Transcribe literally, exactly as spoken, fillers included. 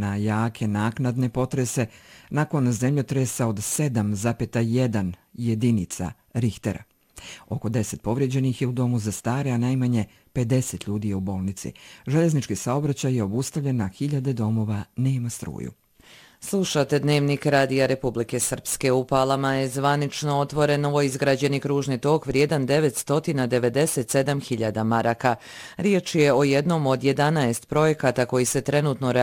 na jake naknadne potrese nakon zemljotresa od sedam zarez jedan jedinica Richtera. Oko deset povrijeđenih je u domu za stare, a najmanje pedeset ljudi je u bolnici. Željeznički saobraćaj je obustavljen, na hiljade domova nema struju. Slušate Dnevnik Radija Republike Srpske. U Palama je zvanično otvoren novoizgrađeni kružni tok vrijedan devetsto devedeset sedam hiljada maraka. Riječ je o jednom od jedanaest projekata koji se trenutno realizuju